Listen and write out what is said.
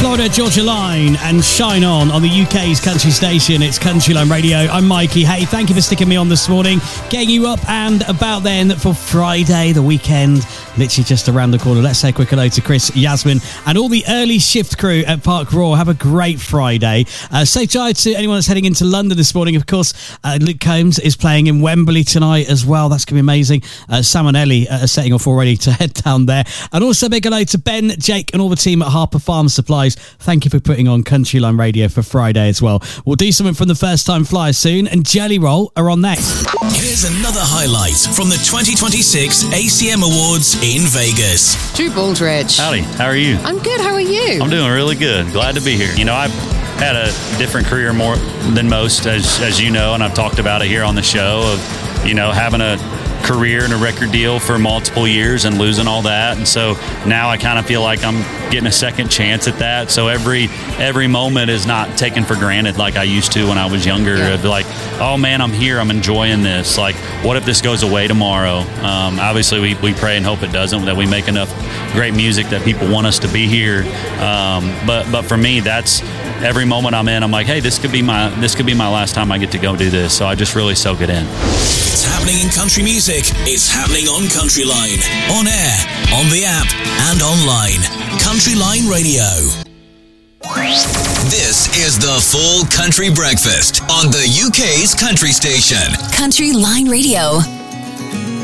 Florida Georgia Line and Shine On the UK's country station. It's Country Line Radio. I'm Mikey. Hey, thank you for sticking me on this morning, getting you up and about then for Friday, the weekend, literally just around the corner. Let's say a quick hello to Chris, Yasmin, and all the early shift crew at Park Royal. Have a great Friday. Say hi to anyone that's heading into London this morning. Of course, Luke Combs is playing in Wembley tonight as well. That's going to be amazing. Sam and Ellie are setting off already to head down there. And also big hello to Ben, Jake, and all the team at Harper Farm Supplies. Thank you for putting on Country Line Radio for Friday as well. We'll do something from the First Time Flyers soon, and Jelly Roll are on next. Here's another highlight from the 2026 ACM Awards in Vegas. Drew Baldridge. Howdy, how are you? I'm good, how are you? I'm doing really good. Glad to be here. You know, I've had a different career more than most, as you know, and I've talked about it here on the show of, you know, having a career and a record deal for multiple years and losing all that. And so now I kind of feel like I'm getting a second chance at that. So every moment is not taken for granted like I used to when I was younger. Yeah. Of like, oh man, I'm here, I'm enjoying this. Like, what if this goes away tomorrow? Obviously we pray and hope it doesn't, that we make enough great music that people want us to be here. But for me, that's every moment I'm in, I'm like, hey, this could be my last time I get to go do this. So I just really soak it in. It's happening in country music. It's happening on Country Line, on air, on the app, and online. Country Line Radio. This is the Full Country Breakfast on the UK's country station. Country Line Radio.